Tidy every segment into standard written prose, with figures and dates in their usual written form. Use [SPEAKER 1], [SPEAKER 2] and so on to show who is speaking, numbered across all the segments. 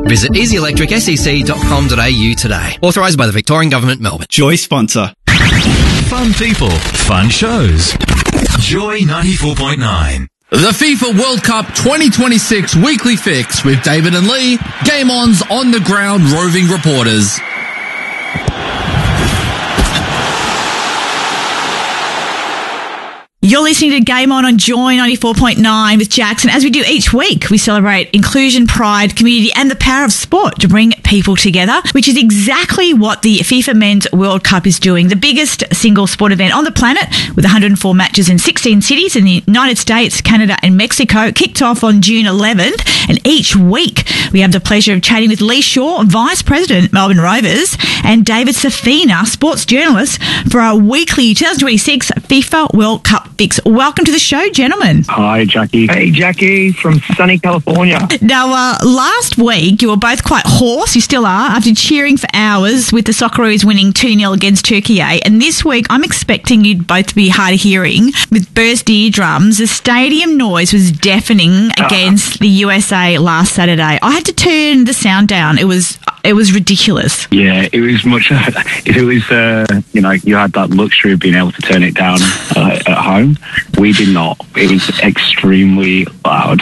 [SPEAKER 1] Visit easyelectricsec.com.au today. Authorised by the Victorian Government, Melbourne.
[SPEAKER 2] Joy sponsor.
[SPEAKER 3] Fun people, fun shows. Joy 94.9.
[SPEAKER 4] The FIFA World Cup 2026 Weekly Fix with David and Lee, Game On's on-the-ground roving reporters.
[SPEAKER 5] You're listening to Game On Joy 94.9 with Jackson. As we do each week, we celebrate inclusion, pride, community and the power of sport to bring people together, which is exactly what the FIFA Men's World Cup is doing. The biggest single sport event on the planet with 104 matches in 16 cities in the United States, Canada and Mexico, kicked off on June 11th. And each week we have the pleasure of chatting with Lee Shaw, Vice President, Melbourne Rovers, and David Safina, sports journalist, for our weekly 2026 FIFA World Cup Fix. Welcome to the show, gentlemen.
[SPEAKER 6] Hi, Jackie. Hey, Jackie from sunny California.
[SPEAKER 5] Now, last week you were both quite hoarse, you still are, after cheering for hours with the Socceroos winning 2-0 against Turkey. And this week I'm expecting you both to be hard of hearing with burst eardrums. The stadium noise was deafening against the USA last Saturday. I had to turn the sound down. It was ridiculous.
[SPEAKER 6] Yeah, it was much. If it was, you had that luxury of being able to turn it down at home. We did not. It was extremely loud.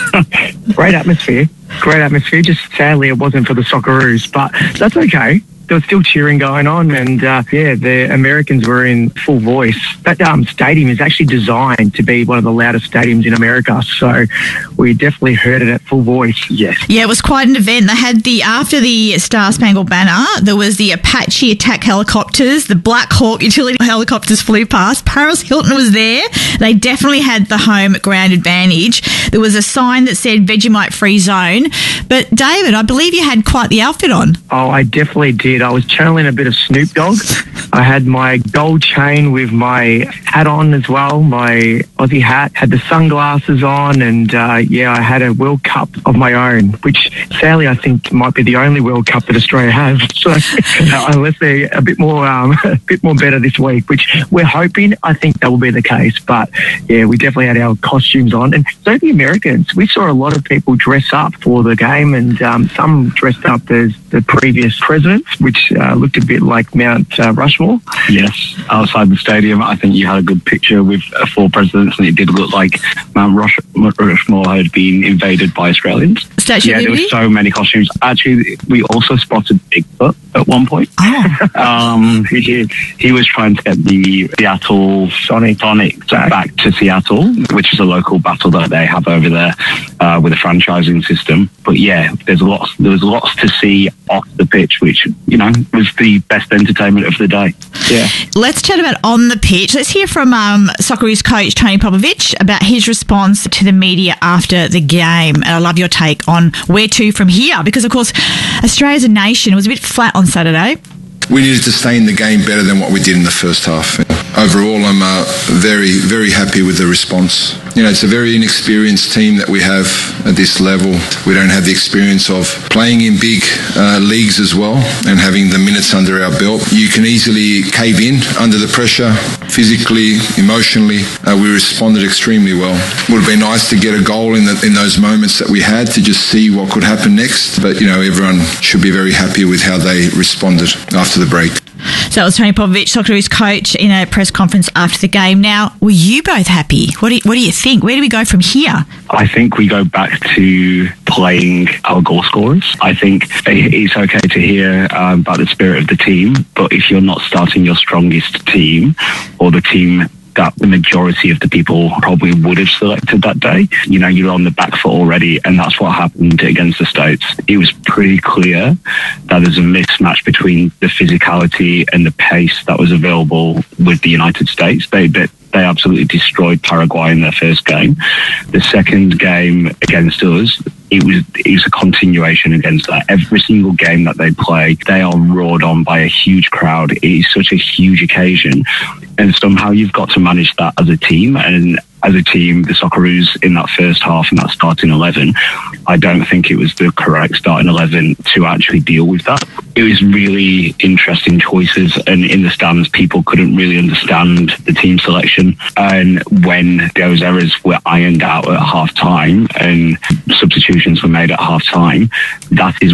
[SPEAKER 6] Great atmosphere. Just sadly, it wasn't for the Socceroos, but that's okay. There was still cheering going on, and the Americans were in full voice. That stadium is actually designed to be one of the loudest stadiums in America, so we definitely heard it at full voice. Yes.
[SPEAKER 5] Yeah, it was quite an event. They had after the Star Spangled Banner, there was the Apache attack helicopters, the Black Hawk utility helicopters flew past. Paris Hilton was there. They definitely had the home ground advantage. There was a sign that said Vegemite free zone. But David, I believe you had quite the outfit on.
[SPEAKER 6] Oh, I definitely did. I was channeling a bit of Snoop Dogg. I had my gold chain with my hat on as well, my Aussie hat, had the sunglasses on, and I had a World Cup of my own, which sadly I think might be the only World Cup that Australia has. So unless they're a bit more better this week, which we're hoping, I think that will be the case. But yeah, we definitely had our costumes on, and so the Americans. We saw a lot of people dress up for the game, and some dressed up as the previous presidents, which looked a bit like Mount Rushmore.
[SPEAKER 7] Yes, outside the stadium, I think you had a good picture with 4 presidents, and it did look like Mount Rushmore had been invaded by Australians.
[SPEAKER 5] Statue of Liberty?
[SPEAKER 7] There were so many costumes. Actually, we also spotted Bigfoot at one point.
[SPEAKER 5] Oh.
[SPEAKER 7] He was trying to get the Seattle Sonics back to Seattle, which is a local battle that they have over there with a franchising system. But yeah, there was lots to see off the pitch, which, was the best entertainment of the day. Yeah.
[SPEAKER 5] Let's chat about on the pitch. Let's hear from Socceroos coach Tony Popovic about his response to the media after the game. And I love your take on where to from here, because, of course, Australia as a nation was a bit flat on Saturday.
[SPEAKER 8] We needed to stay in the game better than what we did in the first half. Overall, I'm very, very happy with the response. It's a very inexperienced team that we have at this level. We don't have the experience of playing in big leagues as well and having the minutes under our belt. You can easily cave in under the pressure, physically, emotionally. We responded extremely well. It would have been nice to get a goal in those moments that we had to just see what could happen next. But, everyone should be very happy with how they responded after the break.
[SPEAKER 5] So that was Tony Popovic, Socceroos coach, in a press conference after the game. Now, were you both happy? What do you think? Where do we go from here?
[SPEAKER 7] I think we go back to playing our goal scorers. I think it's okay to hear about the spirit of the team, but if you're not starting your strongest team, or the team that the majority of the people probably would have selected that day, you're on the back foot already, and that's what happened against the States. It was pretty clear that there's a mismatch between the physicality and the pace that was available with the United States. They absolutely destroyed Paraguay in their first game. The second game against us, it was a continuation against that. Every single game that they play, they are roared on by a huge crowd. It is such a huge occasion, and somehow you've got to manage that as a team. And as a team, the Socceroos in that first half and that starting 11, I don't think it was the correct starting 11 to actually deal with that. It was really interesting choices, and in the stands, people couldn't really understand the team selection. And when those errors were ironed out at half time and substitutions were made at half time, that is